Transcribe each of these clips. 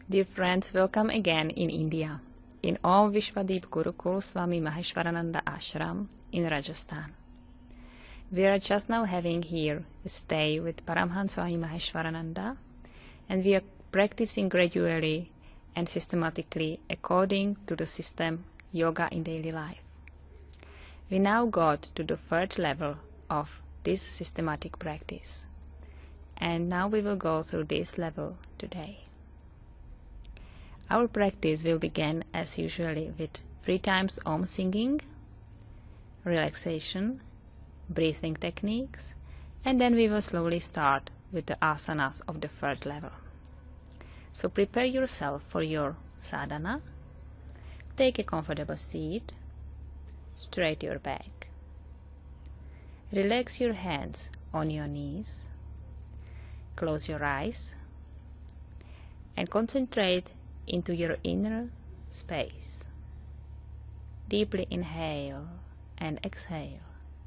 Dear friends, welcome again in India, in Om Vishwadeep Gurukul Swami Maheshwarananda Ashram in Rajasthan. We are just now having here a stay with Paramhans Swami Maheshwarananda, and we are practicing gradually and systematically according to the system Yoga in Daily Life. We now got to the third level of this systematic practice, and now we will go through this level today. Our practice will begin as usually with 3 times Om singing, relaxation, breathing techniques, and then we will slowly start with the asanas of the third level. So prepare yourself for your sadhana. Take a comfortable seat, straight your back. Relax your hands on your knees, close your eyes, and concentrate into your inner space. Deeply inhale and exhale.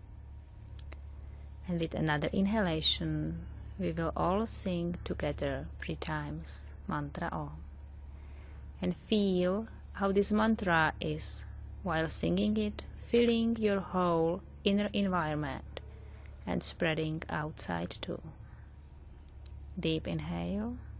And with another inhalation, we will all sing together 3 times mantra Om. And feel how this mantra is, while singing it, filling your whole inner environment and spreading outside too. Deep inhale.